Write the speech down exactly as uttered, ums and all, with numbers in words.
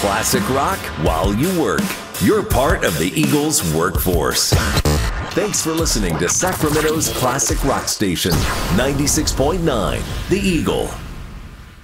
classic rock while you work. You're part of the Eagles workforce. Thanks for listening to Sacramento's classic rock station, ninety-six point nine, The Eagle.